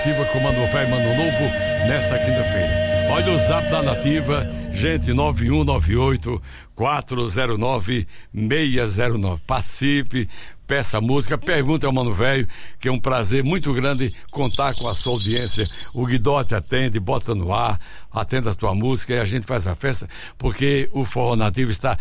Nativa com Mano Velho e Mano Novo nesta quinta-feira. Olha o zap da Nativa, gente, 9198-409-609. Participe, peça música, pergunte ao Mano Velho, que é um prazer muito grande contar com a sua audiência. O Guidote atende, bota no ar, atende a tua música e a gente faz a festa, porque o Forró Nativo está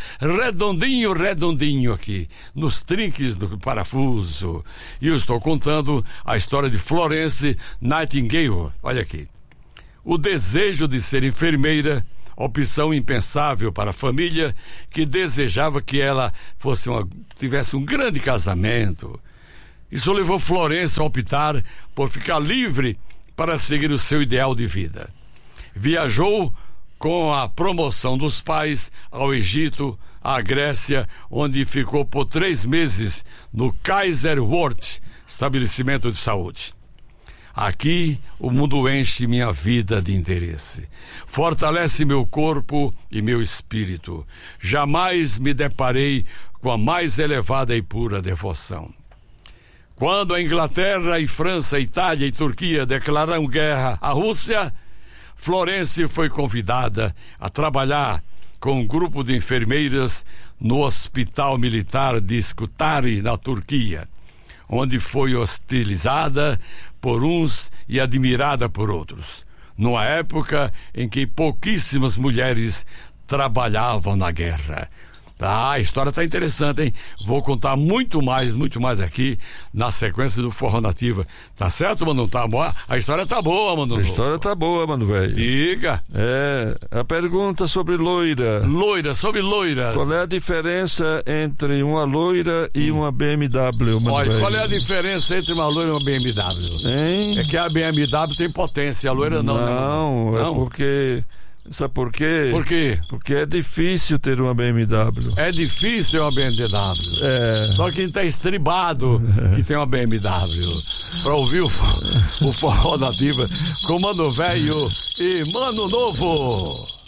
redondinho aqui, nos trinques do parafuso. E eu estou contando a história de Florence Nightingale. Olha aqui. O desejo de ser enfermeira, opção impensável para a família, que desejava que ela tivesse um grande casamento. Isso levou Florence a optar por ficar livre para seguir o seu ideal de vida. Viajou com a promoção dos pais ao Egito, à Grécia, onde ficou por 3 meses no Kaiser Wort, estabelecimento de saúde. Aqui o mundo enche minha vida de interesse, fortalece meu corpo e meu espírito. Jamais me deparei com a mais elevada e pura devoção. Quando a Inglaterra e França, Itália e Turquia declararam guerra à Rússia, Florence foi convidada a trabalhar com um grupo de enfermeiras no Hospital Militar de Scutari, na Turquia, onde foi hostilizada por uns e admirada por outros, numa época em que pouquíssimas mulheres trabalhavam na guerra. A história está interessante, hein? Vou contar muito mais aqui na sequência do Forró Nativa. Tá certo, mano? Tá boa? A história tá boa, mano. A história tá boa, mano, velho. Diga. A pergunta sobre loira. Sobre loiras. Qual é a diferença entre uma loira e uma BMW, mano? Olha, velho? qual é a diferença entre uma loira e uma BMW? Hein? É que a BMW tem potência, a loira não. Não, né? é porque... Sabe por quê? Por quê? Porque é difícil ter uma BMW. É difícil uma BMW. Só quem tá estribado que tem uma BMW. Pra ouvir o Forró Nativa com Mano Velho e Mano Novo.